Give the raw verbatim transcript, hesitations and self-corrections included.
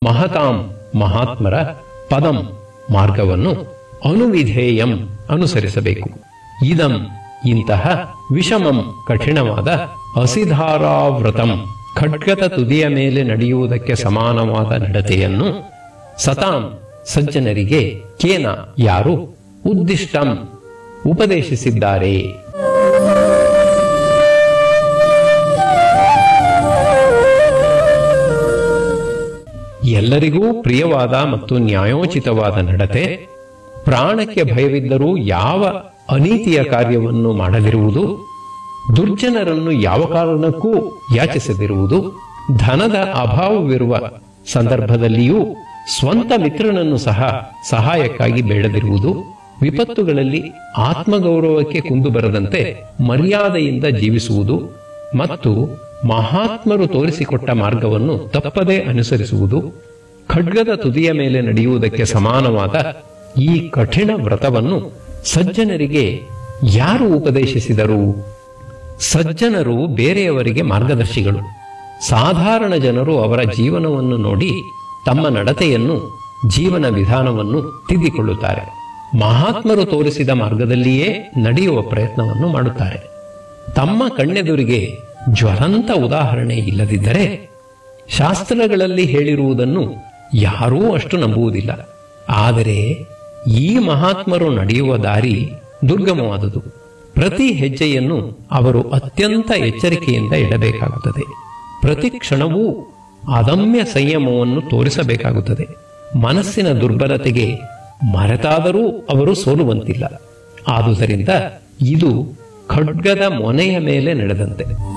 ಮಹತಾಂ ಮಹಾತ್ಮರ ಪದಂ ಮಾರ್ಗವನ್ನು ಅನುವಿಧೇಯಂ ಅನುಸರಿಸಬೇಕು. ಇದಂ ಇಂತಹ ವಿಷಮಂ ಕಠಿಣವಾದ ಅಸಿಧಾರಾವ್ರತಂ ಖಡ್ಗದ ತುದಿಯ ಮೇಲೆ ನಡೆಯುವುದಕ್ಕೆ ಸಮಾನವಾದ ನಡತೆಯನ್ನು ಸತಾಂ ಸಜ್ಜನರಿಗೆ ಕೇನ ಯಾರು ಉದ್ದಿಷ್ಟಂ ಉಪದೇಶಿಸಿದ್ದಾರೆ. ಎಲ್ಲರಿಗೂ ಪ್ರಿಯವಾದ ಮತ್ತು ನ್ಯಾಯೋಚಿತವಾದ ನಡತೆ, ಪ್ರಾಣಕ್ಕೆ ಭಯವಿದ್ದರೂ ಯಾವ ಅನೀತಿಯ ಕಾರ್ಯವನ್ನು ಮಾಡದಿರುವುದು, ದುರ್ಜನರನ್ನು ಯಾವ ಕಾರಣಕ್ಕೂ ಯಾಚಿಸದಿರುವುದು, ಧನದ ಅಭಾವವಿರುವ ಸಂದರ್ಭದಲ್ಲಿಯೂ ಸ್ವಂತ ಮಿತ್ರನನ್ನು ಸಹ ಸಹಾಯಕ್ಕಾಗಿ ಬೇಡದಿರುವುದು, ವಿಪತ್ತುಗಳಲ್ಲಿ ಆತ್ಮಗೌರವಕ್ಕೆ ಕುಂದು ಬರದಂತೆ ಮರ್ಯಾದೆಯಿಂದ ಜೀವಿಸುವುದು ಮತ್ತು ಮಹಾತ್ಮರು ತೋರಿಸಿಕೊಟ್ಟ ಮಾರ್ಗವನ್ನು ತಪ್ಪದೇ ಅನುಸರಿಸುವುದು, ಖಡ್ಗದ ತುದಿಯ ಮೇಲೆ ನಡೆಯುವುದಕ್ಕೆ ಸಮಾನವಾದ ಈ ಕಠಿಣ ವ್ರತವನ್ನು ಸಜ್ಜನರಿಗೆ ಯಾರು ಉಪದೇಶಿಸಿದರು? ಸಜ್ಜನರು ಬೇರೆಯವರಿಗೆ ಮಾರ್ಗದರ್ಶಿಗಳು. ಸಾಧಾರಣ ಜನರು ಅವರ ಜೀವನವನ್ನು ನೋಡಿ ತಮ್ಮ ನಡತೆಯನ್ನು, ಜೀವನ ವಿಧಾನವನ್ನು ತಿದ್ದಿಕೊಳ್ಳುತ್ತಾರೆ. ಮಹಾತ್ಮರು ತೋರಿಸಿದ ಮಾರ್ಗದಲ್ಲಿಯೇ ನಡೆಯುವ ಪ್ರಯತ್ನವನ್ನು ಮಾಡುತ್ತಾರೆ. ತಮ್ಮ ಕಣ್ಣೆದುರಿಗೆ ಜ್ವಲಂತ ಉದಾಹರಣೆ ಇಲ್ಲದಿದ್ದರೆ ಶಾಸ್ತ್ರಗಳಲ್ಲಿ ಹೇಳಿರುವುದನ್ನು ಯಾರೂ ಅಷ್ಟು ನಂಬುವುದಿಲ್ಲ. ಆದರೆ ಈ ಮಹಾತ್ಮರು ನಡೆಯುವ ದಾರಿ ದುರ್ಗಮವಾದುದು. ಪ್ರತಿ ಹೆಜ್ಜೆಯನ್ನು ಅವರು ಅತ್ಯಂತ ಎಚ್ಚರಿಕೆಯಿಂದ ಇಡಬೇಕಾಗುತ್ತದೆ. ಪ್ರತಿ ಕ್ಷಣವೂ ಅದಮ್ಯ ಸಂಯಮವನ್ನು ತೋರಿಸಬೇಕಾಗುತ್ತದೆ. ಮನಸ್ಸಿನ ದುರ್ಬಲತೆಗೆ ಮರೆತಾದರೂ ಅವರು ಸೋಲುವಂತಿಲ್ಲ. ಆದುದರಿಂದ ಇದು ಖಡ್ಗದ ಮೊನೆಯ ಮೇಲೆ ನಡೆದಂತೆ.